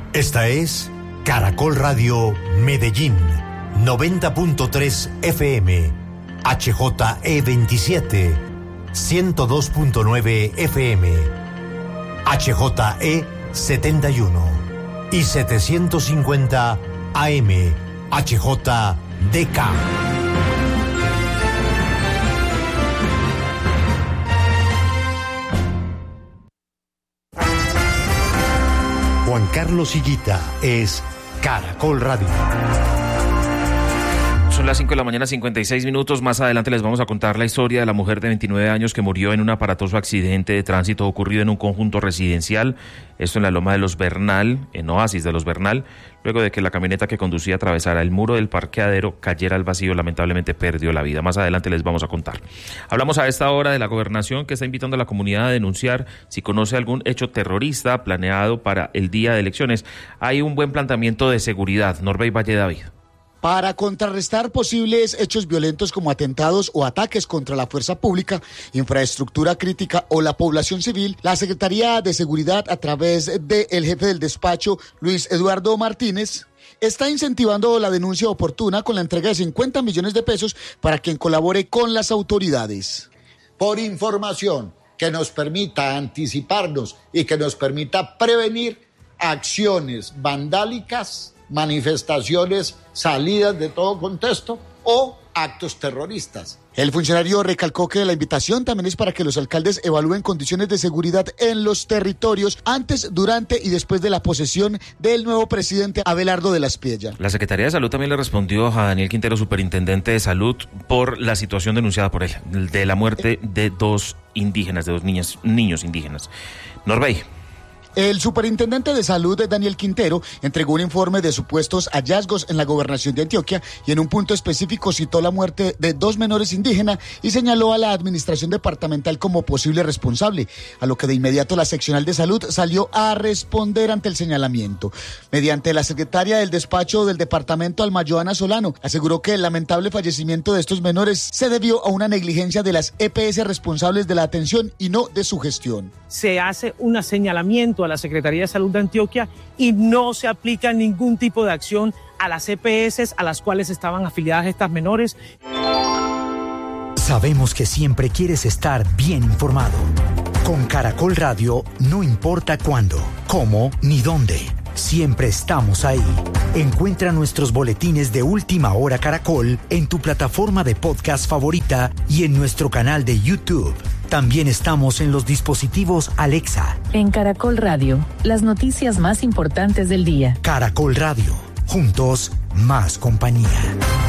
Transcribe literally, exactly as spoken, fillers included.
Esta es Caracol Radio Medellín, noventa punto tres F M, H J E veintisiete, ciento dos punto nueve F M, H J E setenta y uno y setecientos cincuenta A M, H J D K. Juan Carlos Higuita es Caracol Radio. Son las cinco de la mañana, cincuenta y seis minutos. Más adelante les vamos a contar la historia de la mujer de veintinueve años que murió en un aparatoso accidente de tránsito ocurrido en un conjunto residencial, esto en la Loma de los Bernal, en Oasis de los Bernal, luego de que la camioneta que conducía atravesara el muro del parqueadero, cayera al vacío, lamentablemente perdió la vida. Más adelante les vamos a contar. Hablamos a esta hora de la gobernación, que está invitando a la comunidad a denunciar si conoce algún hecho terrorista planeado para el día de elecciones. Hay un buen planteamiento de seguridad. Norbey Valle David. Para contrarrestar posibles hechos violentos como atentados o ataques contra la fuerza pública, infraestructura crítica o la población civil, la Secretaría de Seguridad, a través del jefe del despacho, Luis Eduardo Martínez, está incentivando la denuncia oportuna con la entrega de cincuenta millones de pesos para quien colabore con las autoridades. Por información que nos permita anticiparnos y que nos permita prevenir acciones vandálicas, manifestaciones salidas de todo contexto o actos terroristas. El funcionario recalcó que la invitación también es para que los alcaldes evalúen condiciones de seguridad en los territorios antes, durante y después de la posesión del nuevo presidente Abelardo de la Espriella. La Secretaría de Salud también le respondió a Daniel Quintero, superintendente de Salud, por la situación denunciada por él, de la muerte de dos indígenas, de dos niñas, niños indígenas. Norbey. El superintendente de Salud, Daniel Quintero, entregó un informe de supuestos hallazgos en la gobernación de Antioquia y en un punto específico citó la muerte de dos menores indígenas y señaló a la administración departamental como posible responsable, a lo que de inmediato la seccional de Salud salió a responder ante el señalamiento. Mediante la secretaria del despacho del departamento, Alma Joana Solano, aseguró que el lamentable fallecimiento de estos menores se debió a una negligencia de las E P S responsables de la atención y no de su gestión. Se hace un señalamiento a la Secretaría de Salud de Antioquia y no se aplica ningún tipo de acción a las E P S a las cuales estaban afiliadas estas menores. Sabemos que siempre quieres estar bien informado. Con Caracol Radio, no importa cuándo, cómo ni dónde, siempre estamos ahí. Encuentra nuestros boletines de Última Hora Caracol en tu plataforma de podcast favorita y en nuestro canal de YouTube. También estamos en los dispositivos Alexa. En Caracol Radio, las noticias más importantes del día. Caracol Radio, juntos, más compañía.